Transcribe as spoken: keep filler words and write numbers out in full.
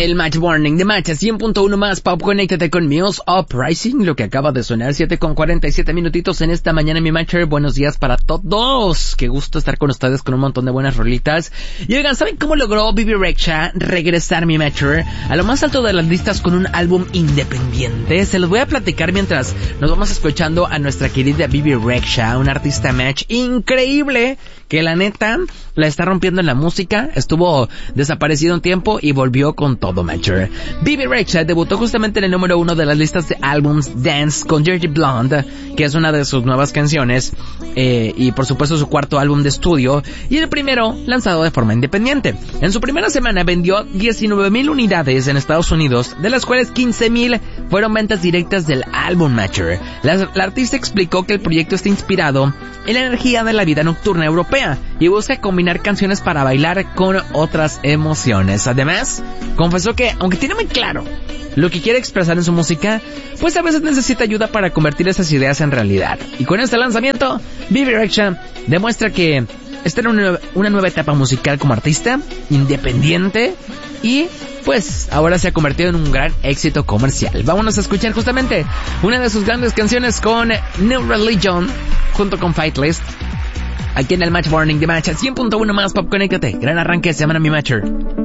el Match Warning de Match cien punto uno más Pop. Conéctate con Muse Uprising, lo que acaba de sonar, siete con cuarenta y siete minutitos en esta mañana, mi Matcher. Buenos días para todos. Qué gusto estar con ustedes con un montón de buenas rolitas. Y oigan, ¿saben cómo logró Bebe Rexha regresar, mi Matcher, a lo más alto de las listas con un álbum independiente? Se los voy a platicar mientras nos vamos escuchando a nuestra querida Bebe Rexha, una artista Match increíble que la neta la está rompiendo en la música. Estuvo desaparecido un tiempo y volvió con todo, Matcher. Bebe Rexha debutó justamente en el número uno de las listas de álbums Dance con Dirty Blonde, que es una de sus nuevas canciones, eh, y por supuesto su cuarto álbum de estudio, y el primero lanzado de forma independiente. En su primera semana vendió diecinueve mil unidades en Estados Unidos, de las cuales quince mil fueron ventas directas del álbum, Matcher. La, la artista explicó que el proyecto está inspirado en la energía de la vida nocturna europea y busca combinar canciones para bailar con otras emociones. Además, confesó que, aunque tiene muy claro lo que quiere expresar en su música, pues a veces necesita ayuda para convertir esas ideas en realidad. Y con este lanzamiento, Bebe Rexha demuestra que está en una, una nueva etapa musical como artista, independiente, y pues ahora se ha convertido en un gran éxito comercial. Vámonos a escuchar justamente una de sus grandes canciones con New Religion junto con Fightless, aquí en el Match Warning de Match cien punto uno más Pop. Conéctate. Gran arranque de semana, mi Matcher.